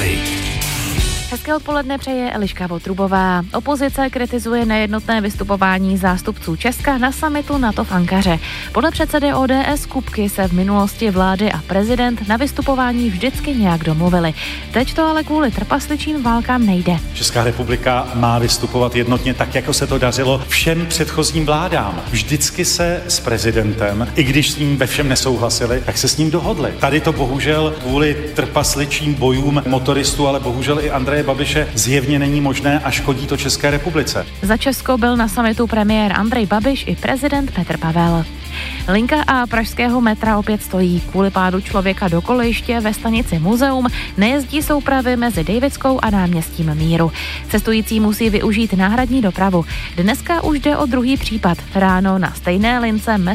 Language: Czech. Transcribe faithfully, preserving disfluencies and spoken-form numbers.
zprávy. Hezké odpoledne přeje Eliška Votrubová. Opozice kritizuje nejednotné vystupování zástupců Česka na summitu NATO v Ankaře. Podle předsedy O D S Kupky se v minulosti vlády a prezident na vystupování vždycky nějak domluvili. Teď to ale kvůli trpasličím válkám nejde. Česká republika má vystupovat jednotně tak, jako se to dařilo všem předchozím vládám. Vždycky se s prezidentem, i když s ním ve všem nesouhlasili, tak se s ním dohodli. Tady to bohužel kvůli trpasličím bojům motoristů, ale bohužel i Andreje Babiše zjevně není možné a škodí to České republice. Za Česko byl na summitu premiér Andrej Babiš i prezident Petr Pavel. Linka a pražského metra opět stojí. Kvůli pádu člověka do kolejiště ve stanici Muzeum nejezdí soupravy mezi Davidskou a náměstím Míru. Cestující musí využít náhradní dopravu. Dneska už jde o druhý případ. Ráno na stejné lince